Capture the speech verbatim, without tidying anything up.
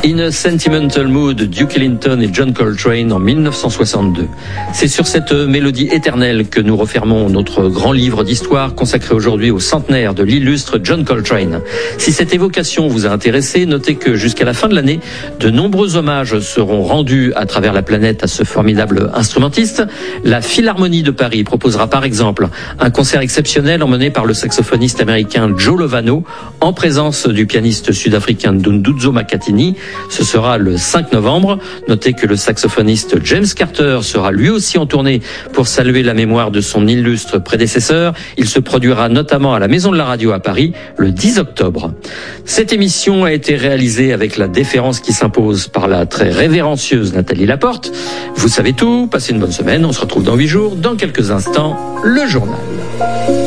In a Sentimental Mood, Duke Ellington et John Coltrane en mille neuf cent soixante-deux. C'est sur cette mélodie éternelle que nous refermons notre grand livre d'histoire consacré aujourd'hui au centenaire de l'illustre John Coltrane. Si cette évocation vous a intéressé, notez que jusqu'à la fin de l'année, de nombreux hommages seront rendus à travers la planète à ce formidable instrumentiste. La Philharmonie de Paris proposera par exemple un concert exceptionnel emmené par le saxophoniste américain Joe Lovano en présence du pianiste sud-africain Dunduzo Makhathini. Ce sera le cinq novembre. Notez que le saxophoniste James Carter sera lui aussi en tournée pour saluer la mémoire de son illustre prédécesseur. Il se produira notamment à la Maison de la Radio à Paris le dix octobre. Cette émission a été réalisée avec la déférence qui s'impose par la très révérencieuse Nathalie Laporte. Vous savez tout, passez une bonne semaine, on se retrouve dans huit jours. Dans quelques instants, le journal.